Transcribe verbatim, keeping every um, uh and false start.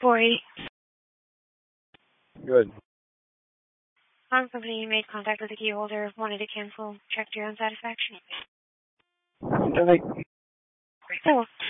Corey. Good. Phone company, you made contact with the key holder, wanted to cancel, checked your unsatisfaction. Okay. So,